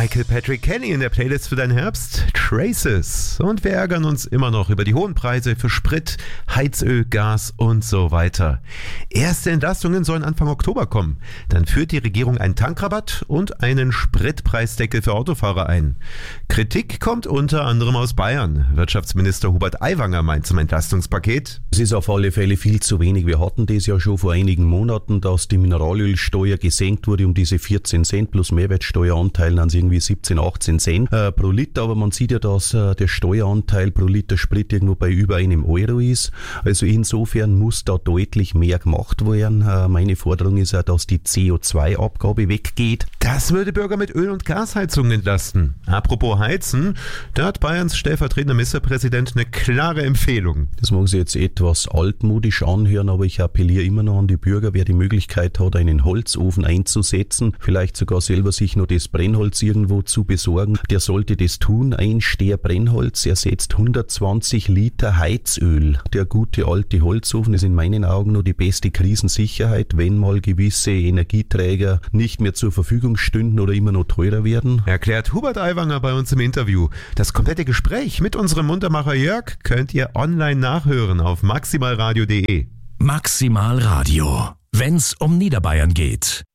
Michael Patrick Kelly in der Playlist für deinen Herbst, Traces. Und wir ärgern uns immer noch über die hohen Preise für Sprit, Heizöl, Gas und so weiter. Erste Entlastungen sollen Anfang Oktober kommen. Dann führt die Regierung einen Tankrabatt und einen Spritpreisdeckel für Autofahrer ein. Kritik kommt unter anderem aus Bayern. Wirtschaftsminister Hubert Aiwanger meint zum Entlastungspaket: Es ist auf alle Fälle viel zu wenig. Wir hatten das ja schon vor einigen Monaten, dass die Mineralölsteuer gesenkt wurde um diese 14 Cent plus Mehrwertsteueranteil an irgendwie 17, 18 Cent pro Liter. Aber man sieht ja, dass der Steueranteil pro Liter Sprit irgendwo bei über €1 ist. Also insofern muss da deutlich mehr gemacht werden. Meine Forderung ist ja, dass die CO2-Abgabe weggeht. Das würde Bürger mit Öl- und Gasheizungen entlasten. Apropos Heizen, da hat Bayerns stellvertretender Ministerpräsident eine klare Empfehlung. Das mag sich jetzt etwas altmodisch anhören, aber ich appelliere immer noch an die Bürger, wer die Möglichkeit hat, einen Holzofen einzusetzen, vielleicht sogar selber sich noch das Brennholz irgendwo zu besorgen, der sollte das tun. Ein Steher Brennholz ersetzt 120 Liter Heizöl. Der gute alte Holzofen ist in meinen Augen nur die beste Krisensicherheit, wenn mal gewisse Energieträger nicht mehr zur Verfügung stünden oder immer noch teurer werden. Erklärt Hubert Aiwanger bei uns im Interview. Das komplette Gespräch mit unserem Muntermacher Jörg könnt ihr online nachhören auf maximalradio.de. Maximal Radio, wenn's um Niederbayern geht.